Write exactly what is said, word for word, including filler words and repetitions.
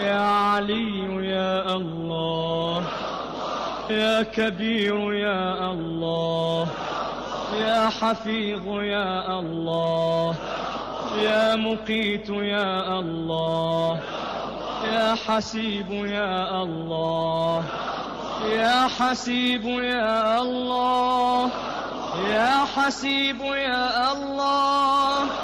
يا علي يا الله، يا كبير يا الله، يا حفيظ يا الله، يا مقيت يا الله، يا حسيب يا الله، يا حسيب يا الله، يا حسيب يا الله.